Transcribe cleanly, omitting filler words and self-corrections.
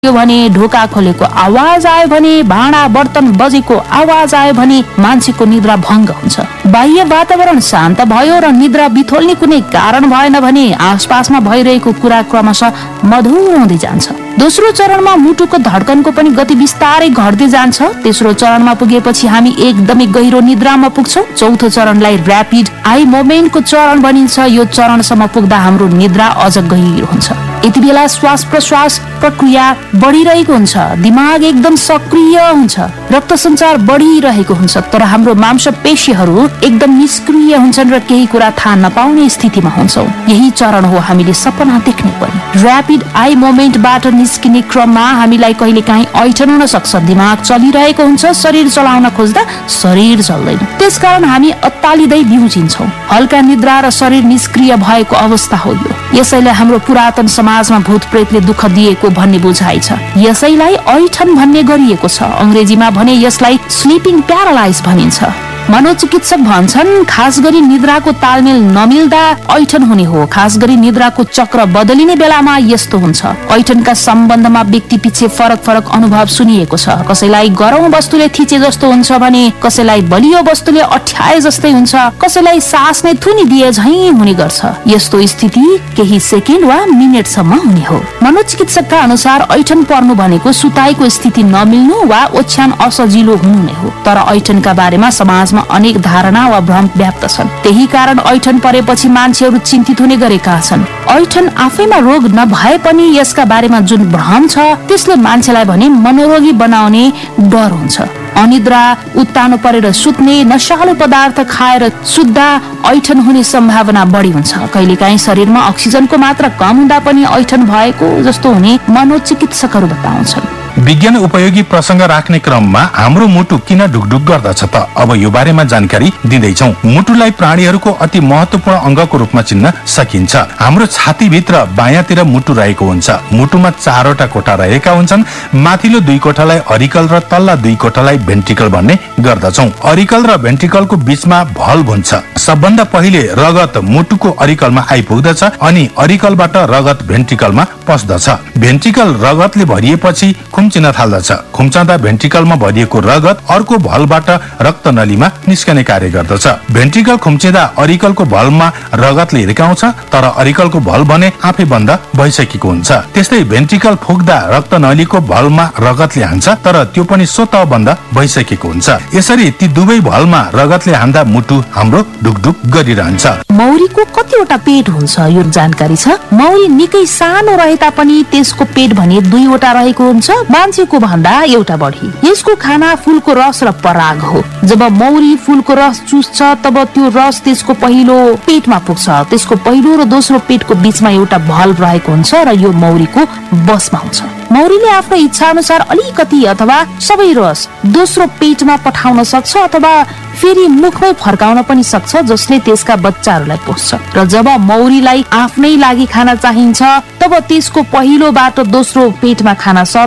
भने, ढोका खोलेको आवाज आयो भने, भाँडा बर्तन बजेको आवाज आयो भने मान्छेको निद्रा भङ्ग हुन्छ। बाह्य वातावरण शान्त भयो र निद्रा बिथोल्ने कुनै कारण भएन भने आसपासमा भइरहेको कुरा क्रमशः मधुर हुँदै जान्छ। दोस्रो चरणमा मुटुको धड्कनको पनि गति बिस्तारै घट्दै जान्छ। तेस्रो चरणमा पुगेपछि हामी एकदमै गहिरो निद्रामा पुग्छौँ। चौथो चरणलाई र्यापिड आई मोमेन्टको चरण भनिन्छ। यो चरणसम्म पुग्दा हाम्रो निद्रा अझ गहिरो हुन्छ। यति बेला श्वास प्रश्वास प्रक्रिया बढिरहेको हुन्छ, दिमाग एकदम सक्रिय हुन्छ, रक्त सञ्चार बढिरहेको हुन्छ, तर हाम्रो मांसपेशीहरू एकदम निष्क्रिय हुन्छन् र केही कुरा थाहा नपाउने स्थितिमा हुन्छौँ। यही चरण हो हामीले सपना देख्ने पनि। र्यापिड आई मोमेन्टबाट निस्किने क्रममा हामीलाई कहिलेकाहीँ ऐठन हुन सक्छ। दिमाग चलिरहेको हुन्छ, शरीर चलाउन खोज्दा शरीर चल्दैन, त्यसकारण हामी अत्तालिँदै बिउजिन्छौँ। हल्का निद्रा र शरीर निष्क्रिय भएको अवस्था हो यो। यसैले हाम्रो पुरातन समाजमा भूत प्रेतले दुःख दिएको भन्ने बुझाइ छ। यसैलाई ऐठन भन्ने गरिएको छ। अंग्रेजीमा भने यसलाई स्लिपिङ प्यारालाइज भनिन्छ। मनोचिकित्सक भन्छन् खास गरी निद्राको तालमेल नमिल्दा ऐठन हुने हो। खास गरी निद्राको चक्र बदलिने बेलामा यस्तो हुन्छ। ऐठनका सम्बन्धमा व्यक्ति पछि फरक फरक अनुभव सुनिएको छ। कसैलाई गरौँ वस्तुले थिचे जस्तो हुन्छ भने कसैलाई बलियो वस्तुले अठ्याए जस्तै हुन्छ, कसैलाई सास नै थुनी दिए झै हुने गर्छ। यस्तो स्थिति केही सेकेन्ड वा मिनेटसम्म हुने हो। मनोचिकित्सकका अनुसार ऐठन पर्नु भनेको सुताइको स्थिति नमिल्नु वा ओछ्यान असजिलो हुनु नै हो। तर ऐठनका बारेमा समाजमा अनेक धारणा वा भ्रम व्याप्त छन्। त्यही कारण ऐठन परेपछि मान्छेहरू चिन्तित हुने गरेका छन्। ऐठन आफैमा रोग नभए पनि यसका बारेमा जुन भ्रम छ त्यसले मान्छेलाई भने मनोरोगी बनाउने डर हुन्छ। अनिद्रा, उत्तानो परेर सुत्ने, नशालु पदार्थ खाएर सुत्दा ऐठन हुने सम्भावना बढी हुन्छ। कहिलेकाहीँ शरीरमा अक्सिजनको मात्रा कम हुँदा पनि ऐठन भएको जस्तो हुने मनोचिकित्सकहरू बताउँछन्। विज्ञान उपयोगी प्रसंग राख्ने क्रममा हाम्रो मुटु किन ढुकढुक गर्दछ त? अब यो बारेमा जानकारी दिँदैछौँ। मुटुलाई प्राणीहरूको अति महत्वपूर्ण अंगको रूपमा चिन्न सकिन्छ। हाम्रो छातीभित्र बायाँतिर मुटु रहेको हुन्छ। मुटुमा 4वटा कोठा रहेका हुन्छन्। माथिल्लो 2 कोठालाई अरिकल र तल्ला 2 कोठालाई भेन्ट्रिकल भन्ने गर्दछौँ। अरिकल र भेन्ट्रिकलको बीचमा भल्भ हुन्छ। सबभन्दा पहिले रगत मुटुको अरिकलमा आइपुग्दछ अनि अरिकलबाट रगत भेन्ट्रिकलमा पस्दछ। भेन्ट्रिकल रगतले भरिएपछि खुम्चिन थाल्दछ। खुम्चँदा भेन्ट्रिकलमा भरिएको रगत अर्को भल्भबाट रक्त नलीमा निस्कने कार्य गर्दछ। भेन्ट्रिकल खुम्चिँदा अरिकलको भल्भमा रगतले हिर्काउँछ, तर अरिकलको भल्भ भने आफै बन्द भइसकेको हुन्छ। त्यस्तै भेन्ट्रिकल फुक्दा रक्त नलीको भल्भमा रगतले हान्छ, तर त्यो पनि स्वतः बन्द भइसकेको हुन्छ। यसरी ती दुवै भल्भमा रगतले हान्दा मुटु हाम्रो ढुकढुक गरिरहन्छ। मौरीको कतिवटा पेट हुन्छ यो जानकारी छ? मौरी निकै सानो रहे तापनि त्यसको पेट भने 2वटा रहेको हुन्छ, मान्छेको भन्दा एउटा बढी। यसको खाना फूलको रस र पराग हो। जब मौरी फूलको रस चुस्छ तब त्यो रस त्यसको पहिलो पेटमा पुग्छ। त्यसको पहिलो र दोस्रो पेटको बीचमा एउटा भल्भ रहेको हुन्छ र यो मौरीको बसमा हुन्छ। मौरीले आफ्नो इच्छा अनुसार अलिकति अथवा सबै रस दोस्रो पेटमा पठाउन सक्छ अथवा फेरि मुखमै फर्काउन पनि सक्छ, जसले त्यसका बच्चाहरूलाई पोस्छ। र जब मौरीलाई आफ्नै लागि खाना चाहिन्छ तब त्यसको पहिलोबाट दोस्रो पेटमा खाना